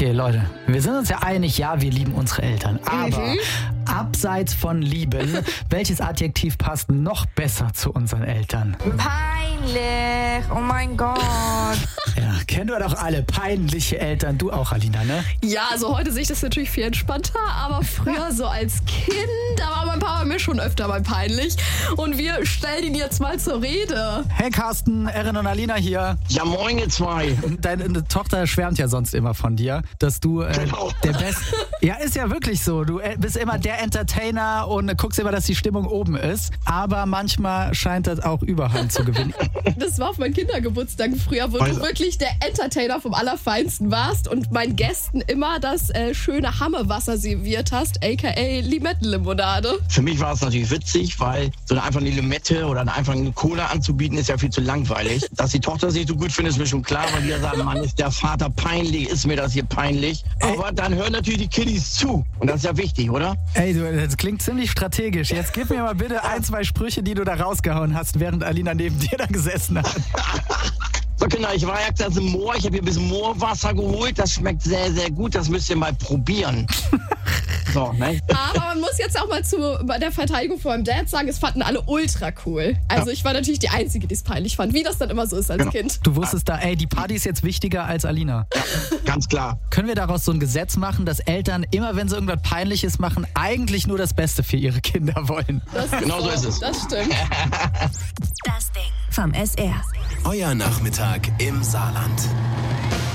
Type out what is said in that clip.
Okay, Leute, wir sind uns ja einig, ja, wir lieben unsere Eltern. Aber abseits von lieben, welches Adjektiv passt noch besser zu unseren Eltern? Peinlich, oh mein Gott. Ja, kennen wir doch alle peinliche Eltern. Du auch, Alina, ne? Ja, also heute sehe ich das natürlich viel entspannter, aber früher so als Kind, da war mein Papa mir schon öfter mal peinlich. Und wir stellen ihn jetzt mal zur Rede. Hey Carsten, Erin und Alina hier. Ja, moin ihr zwei. Deine Tochter schwärmt ja sonst immer von dir, dass du der Beste... Ja, ist ja wirklich so. Du bist immer der Entertainer und guckst immer, dass die Stimmung oben ist. Aber manchmal scheint das auch Überhand zu gewinnen. Das war auf meinen Kindergeburtstagen früher, wo du wirklich der Entertainer vom Allerfeinsten warst und meinen Gästen immer das schöne Hammewasser serviert hast, a.k.a. Limettenlimonade. Für mich war es natürlich witzig, weil so einfach eine Limette oder einfach eine Cola anzubieten, ist ja viel zu langweilig. Dass die Tochter sich so gut findet, ist mir schon klar, weil die ja sagen, Mann, ist der Vater peinlich, ist mir das hier peinlich. Aber dann hören natürlich die Kiddies zu. Und das ist ja wichtig, oder? Ey, das klingt ziemlich strategisch. Jetzt gib mir mal bitte 1, 2 Sprüche, die du da rausgehauen hast, während Alina neben dir da gesessen hat. So, Kinder, ich war jetzt im Moor. Ich habe hier ein bisschen Moorwasser geholt. Das schmeckt sehr, sehr gut. Das müsst ihr mal probieren. So, ne? Aber man muss jetzt auch mal zu der Verteidigung von meinem Dad sagen, es fanden alle ultra cool. Also ich war natürlich die Einzige, die es peinlich fand, wie das dann immer so ist als Kind. Du wusstest da, die Party ist jetzt wichtiger als Alina. Ja, ganz klar. Können wir daraus so ein Gesetz machen, dass Eltern immer, wenn sie irgendwas Peinliches machen, eigentlich nur das Beste für ihre Kinder wollen? Genau so ist es. Das stimmt. Das Ding vom SR. Euer Nachmittag im Saarland.